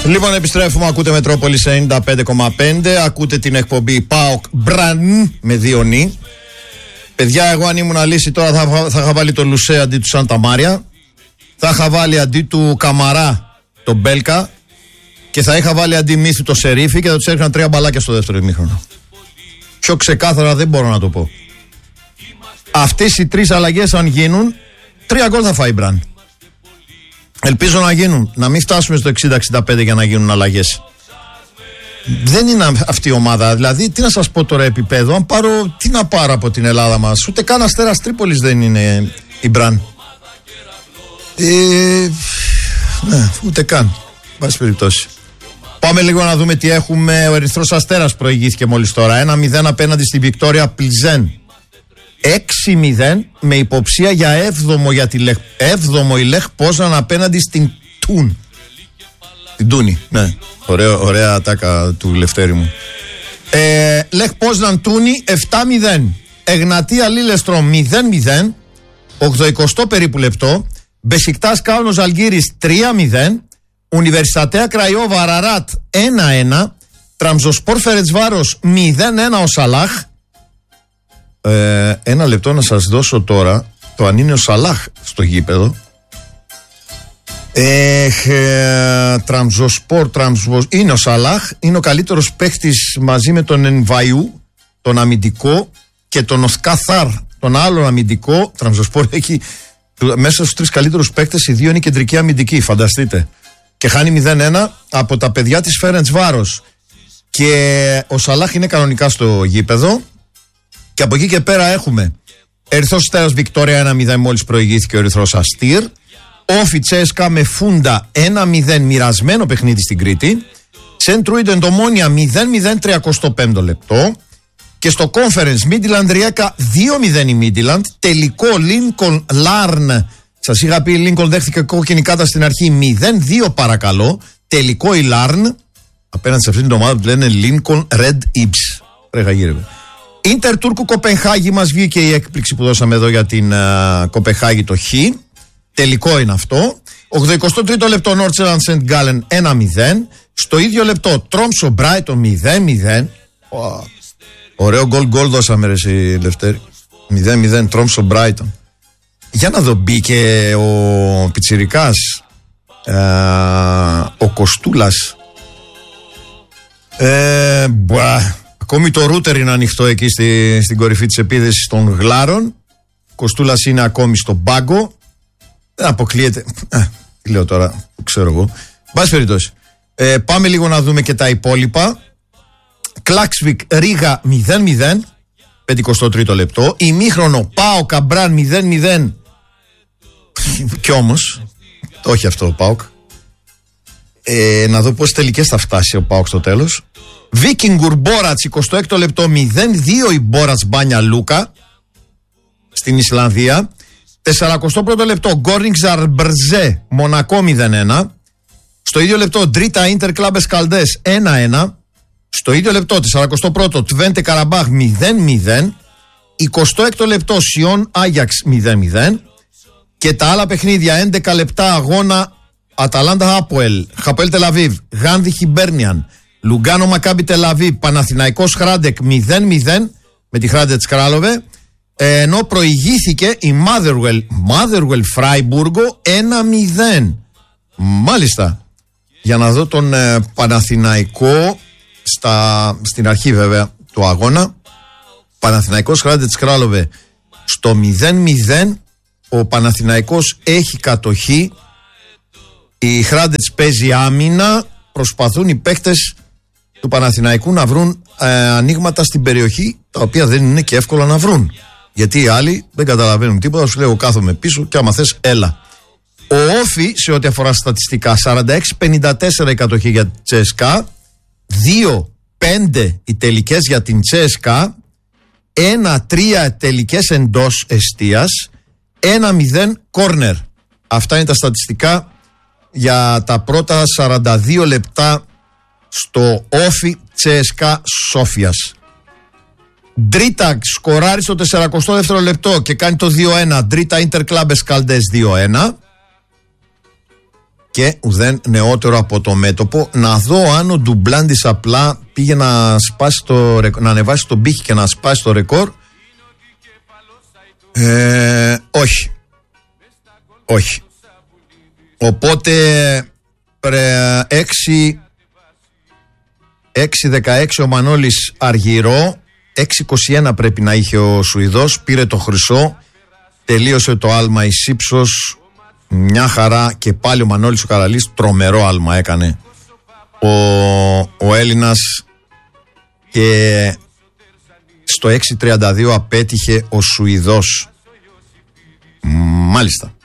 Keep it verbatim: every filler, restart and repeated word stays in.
Λοιπόν, επιστρέφουμε. Ακούτε Μετρόπολης ενενήντα πέντε κόμμα πέντε. Ακούτε την εκπομπή ΠΑΟΚ Μπραν με δύο νι. Παιδιά, εγώ αν ήμουν λύση τώρα θα, θα είχα βάλει το Λουσέ αντί του Σάντα Μάρια. Θα είχα βάλει αντί του Καμαρά τον Μπέλκα. Και θα είχα βάλει αντί Μύθου το Σερίφι και θα τους έριχναν τρία μπαλάκια στο δεύτερο ημίχρονο. Πιο ξεκάθαρα δεν μπορώ να το πω. Αυτές οι τρεις αλλαγές αν γίνουν, τρία γκολ θα φάει Μπραν. Ελπίζω να γίνουν. Να μην φτάσουμε στο εξήντα εξήντα πέντε για να γίνουν αλλαγές. Δεν είναι αυτή η ομάδα. Δηλαδή, τι να σας πω τώρα επίπεδο, αν πάρω, τι να πάρω από την Ελλάδα μας. Ούτε καν Αστέρας Τρίπολης δεν είναι η Μπραν. Ε, ναι, ούτε καν. Βάση περιπτώσει. Πάμε λίγο να δούμε τι έχουμε. Ο Ερυθρός Αστέρας προηγήθηκε μόλις τώρα. ένα μηδέν απέναντι στη Βικτόρια Πλιζέν. έξι μηδέν με υποψία για έβδομο για τη Λεχ, έβδομο η Λεχ Πόζαν απέναντι στην Τούν. Την Τούνη, ναι. Ωραία, ωραία ατάκα του Λευτέρη μου. Ε, Λεχ Πόζαν Τούνη επτά μηδέν. Εγνατία Λίλεστρο μηδέν μηδέν. ογδοηκοστό περίπου λεπτό. Μπεσικτάς Κάουνος Αλγύρης τρία μηδέν. Ουνιβερσιτατέα Κραϊόβα Αραράτ ένα ένα. Τραμζοσπορ Φερετσβάρος μηδέν ένα ο Σαλάχ. Ε, ένα λεπτό να σας δώσω τώρα το αν είναι ο Σαλάχ στο γήπεδο. Ε, ε, Τραμζοσπορ Τραμζοσπορ είναι ο Σαλάχ. Είναι ο καλύτερος παίχτης μαζί με τον Ενβαϊού, τον αμυντικό, και τον Οθκάθαρ, τον άλλο αμυντικό. Τραμζοσπορ έχει μέσα στους τρεις καλύτερους παίχτες, οι δύο είναι κεντρικοί αμυντικοί, φανταστείτε. Και χάνει μηδέν ένα από τα παιδιά της Φέρεντσβάρος. Και ο Σαλάχ είναι κανονικά στο γήπεδο. Και από εκεί και πέρα έχουμε Ερυθρός Αστέρας Βικτόρια ένα μηδέν μόλις προηγήθηκε ο Ερυθρός Αστήρ. Όφι Τσέσκα με Φούντα ένα μηδέν μοιρασμένο παιχνίδι στην Κρήτη. Σεντρούιντεν Ομόνια μηδέν μηδέν τριακοστό πέμπτο λεπτό. Και στο Conference Midland Ριέκα δύο μηδέν η Midland. Τελικό Lincoln Larn. Σας είχα πει η Lincoln δέχτηκε κόκκινη κάρτα στην αρχή μηδέν δύο παρακαλώ. Τελικό η Larn απέναντι σε αυτήν την ομάδα που λένε Lincoln Red Ibs. Ρέχα γύρευε. Ίντερ Τούρκου Κοπενχάγη, μας βγήκε η έκπληξη που δώσαμε εδώ για την uh, Κοπενχάγη, το Χ. Τελικό είναι αυτό. ογδοηκοστό τρίτο λεπτό Νόρτσελαντ Σεντ Γκάλεν ένα μηδέν. Στο ίδιο λεπτό Τρόμσο Μπράιτον μηδέν μηδέν. Oh, ωραίο γκολ γκολ δώσαμε ρε εσύ Λευτέρη. μηδέν μηδέν Τρόμσο Μπράιτον. Για να δω, μπήκε ο Πιτσιρικάς, uh, ο Κοστούλας. Ε, μπα. Ακόμη το ρούτερ είναι ανοιχτό εκεί στη, στην κορυφή της επίδεσης των Γλάρων. Κοστούλας είναι ακόμη στον πάγκο. Δεν αποκλείεται. Α, τι λέω τώρα, που ξέρω εγώ. Μπας περιπτώσει. Ε, πάμε λίγο να δούμε και τα υπόλοιπα. Κλάξβικ Ρίγα μηδέν μηδέν. πενηκοστό τρίτο λεπτό. Ημίχρονο Πάο Καμπράν μηδέν μηδέν. Κι όμως, όχι αυτό ο Πάοκ. Ε, να δω πόσες τελικές θα φτάσει ο Πάοκ στο τέλος. Βίκινγκουρ Μπόρατς εικοστό έκτο λεπτό μηδέν δύο η Μπόρατς Μπάνια Λούκα στην Ισλανδία. σαρανταοστό πρώτο λεπτό Γκόρνιξαρ Μπρζέ Μονακό μηδέν ένα. Στο ίδιο λεπτό Ντρίτα Ίντερ Κλάμπες Καλντές ένα ένα. Στο ίδιο λεπτό σαρανταοστό πρώτο Τβέντε Καραμπάχ μηδέν μηδέν. εικοστό έκτο λεπτό Σιόν Άγιαξ μηδέν μηδέν. Και τα άλλα παιχνίδια έντεκα λεπτά αγώνα Αταλάντα Χάποελ, Χαποέλ Τελαβίβ, Γάνδη Χιμπέρνιαν, Λουγκάνο Μακάμπι Τελαβίβ, Παναθηναϊκός Χράντεκ μηδέν μηδέν με τη Χράντετ Κράλοβε, ενώ προηγήθηκε η Motherwell, Motherwell Φράιμπουργκο ένα μηδέν. Μάλιστα. Για να δω τον ε, Παναθηναϊκό στα, στην αρχή βέβαια του αγώνα. Παναθηναϊκός Χράντετ Κράλοβε στο μηδέν μηδέν. Ο Παναθηναϊκός έχει κατοχή. Η Χράντετς παίζει άμυνα. Προσπαθούν οι παίκτες του Παναθηναϊκού να βρουν ε, ανοίγματα στην περιοχή, τα οποία δεν είναι και εύκολα να βρουν. Γιατί οι άλλοι δεν καταλαβαίνουν τίποτα. Σου λέω κάθομαι πίσω και άμα θες έλα. Ο Όφι σε ό,τι αφορά στατιστικά σαράντα έξι πενήντα τέσσερα η κατοχή για την Τσέσκα, δύο πέντε οι τελικές για την Τσέσκα, ένα τρία τελικές εντός εστίας, ένα μηδέν κόρνερ. Αυτά είναι τα στατιστικά για τα πρώτα σαράντα δύο λεπτά στο Όφι Τσέσκα Σόφιας. Ντρίτα σκοράρει στο σαρανταοστό δεύτερο λεπτό και κάνει το δύο ένα. Ντρίτα Ίντερ Κλάμπες Καλντές δύο ένα. και ουδέν νεότερο από το μέτωπο. Να δω αν ο Ντουμπλάντης απλά πήγε να, σπάσει το, να ανεβάσει τον πύχη και να σπάσει το ρεκόρ. Ε, όχι. Όχι. Οπότε έξι δεκαέξι ο Μανώλης Αργυρό, έξι είκοσι ένα πρέπει να είχε ο Σουηδός, πήρε το χρυσό, τελείωσε το άλμα εις ύψος, μια χαρά, και πάλι ο Μανώλης ο Καραλής τρομερό άλμα έκανε ο, ο Έλληνας, και στο έξι τριάντα δύο απέτυχε ο Σουηδός. Μάλιστα.